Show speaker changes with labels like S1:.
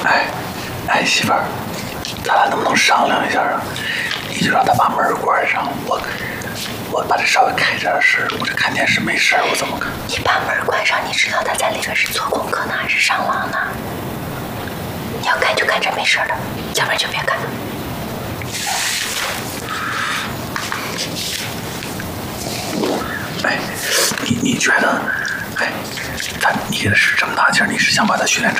S1: 哎，媳妇儿，咱俩能不能商量一下啊？你就让他把门关上，我把这稍微开点声，我这看电视没事，我怎么看？
S2: 你把门关上，你知道他在里边是做功课呢，还是上网呢？你要干就干这没事的，要不然就别干。
S1: 哎，你觉得，哎，你给他使这么大劲儿，你是想把他训练成